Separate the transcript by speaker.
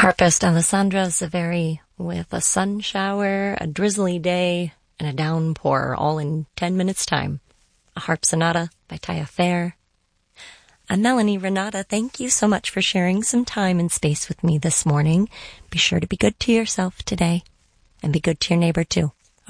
Speaker 1: Harpist Alessandra Zaveri with a sun shower, a drizzly day, and a downpour all in 10 minutes' time. A harp sonata by Taya Fair. I'm Melanie Renata. Thank you so much for sharing some time and space with me this morning. Be sure to be good to yourself today, and be good to your neighbor too.